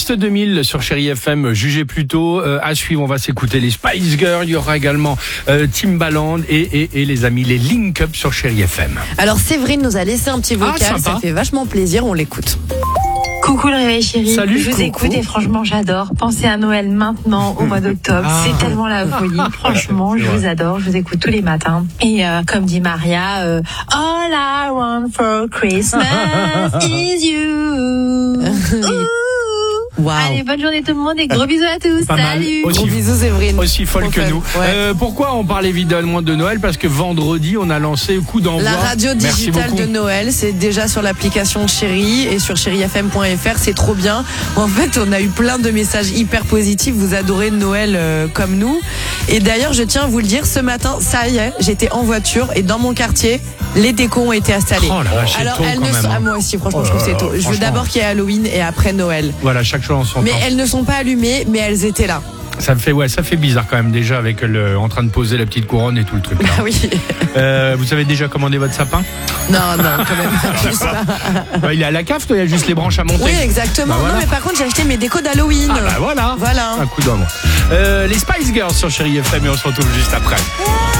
Best 2000 sur Chérie FM, jugez plutôt. À suivre, on va s'écouter les Spice Girls. Il y aura également Timbaland et les amis, les Link Up sur Chérie FM. Alors Séverine nous a laissé un petit vocal, ça fait vachement plaisir, on l'écoute. Coucou le réveil chéri, Salut, je vous écoute et franchement j'adore. Pensez à Noël maintenant au mois d'octobre, c'est tellement la folie. Franchement, je vous adore, je vous écoute tous les matins. Et comme dit Maria, all I want for Christmas is you. Wow. Allez, bonne journée tout le monde et gros bisous à tous. Salut. Gros bisous Séverine. Aussi folle que nous. Ouais. Pourquoi on parle évidemment de Noël? Parce que vendredi, on a lancé coup d'envoi. La radio Merci digitale beaucoup. de Noël, c'est déjà sur l'application Chérie et sur chérifm.fr, c'est trop bien. En fait, on a eu plein de messages hyper positifs, vous adorez Noël comme nous. Et d'ailleurs, je tiens à vous le dire, ce matin, ça y est, j'étais en voiture et dans mon quartier, les décos ont été installés. Oh la vache, c'est Alors, tôt elles quand ne même, sont... hein. Ah, moi aussi, franchement, je trouve que c'est tôt. Je veux franchement. d'abord qu'il y ait Halloween et après Noël. Voilà, chaque chose en son Mais temps. elles ne sont pas allumées, mais elles étaient là. Ça fait bizarre quand même déjà avec en train de poser la petite couronne et tout le truc. Là. Ah oui. Vous avez déjà commandé votre sapin? Non, quand même pas plus ça. Il est à la cave, toi, il y a juste les branches à monter. Oui, exactement. Bah, voilà. Non, mais par contre, j'ai acheté mes décos d'Halloween. Ah bah voilà. Voilà. Un coup d'homme. Les Spice Girls sur Chérie FM et on se retrouve juste après.